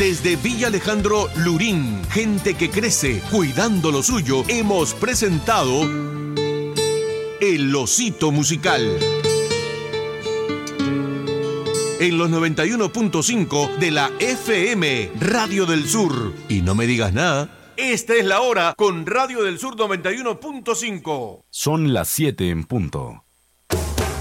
Desde Villa Alejandro Lurín, gente que crece cuidando lo suyo, hemos presentado El Osito Musical. En los 91.5 de la FM, Radio del Sur. Y no me digas nada, esta es la hora con Radio del Sur 91.5. Son las 7 en punto.